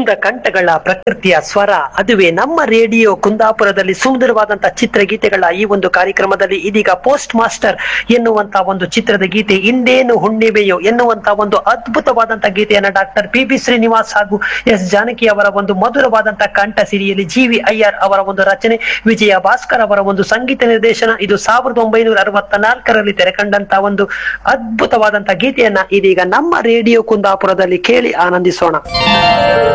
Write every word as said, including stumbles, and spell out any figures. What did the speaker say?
ಸೂಮ್ರ ಕಂಠಗಳ ಪ್ರಕೃತಿಯ ಸ್ವರ, ಅದುವೇ ನಮ್ಮ ರೇಡಿಯೋ ಕುಂದಾಪುರದಲ್ಲಿ ಸುಂದರವಾದಂತಹ ಚಿತ್ರಗೀತೆಗಳ ಈ ಒಂದು ಕಾರ್ಯಕ್ರಮದಲ್ಲಿ ಇದೀಗ ಪೋಸ್ಟ್ ಮಾಸ್ಟರ್ ಎನ್ನುವಂತ ಒಂದು ಚಿತ್ರದ ಗೀತೆ, ಇಂಡೇನು ಹುಣ್ಣಿಮೆಯೋ ಎನ್ನುವಂತ ಒಂದು ಅದ್ಭುತವಾದಂತಹ ಗೀತೆಯನ್ನ ಡಾಕ್ಟರ್ ಪಿ ಬಿ ಶ್ರೀನಿವಾಸ್ ಹಾಗೂ ಎಸ್ ಜಾನಕಿ ಅವರ ಒಂದು ಮಧುರವಾದಂತಹ ಕಂಠ ಸಿರಿಯಲ್ಲಿ ಜಿ ವಿ ಅಯ್ಯರ್ ಅವರ ಒಂದು ರಚನೆ, ವಿಜಯ ಭಾಸ್ಕರ್ ಅವರ ಒಂದು ಸಂಗೀತ ನಿರ್ದೇಶನ. ಇದು ಸಾವಿರದ ಒಂಬೈನೂರ ಅರವತ್ತ ನಾಲ್ಕರಲ್ಲಿ ತೆರೆಕಂಡಂತಹ ಒಂದು ಅದ್ಭುತವಾದಂತಹ ಗೀತೆಯನ್ನ ಇದೀಗ ನಮ್ಮ ರೇಡಿಯೋ ಕುಂದಾಪುರದಲ್ಲಿ ಕೇಳಿ ಆನಂದಿಸೋಣ.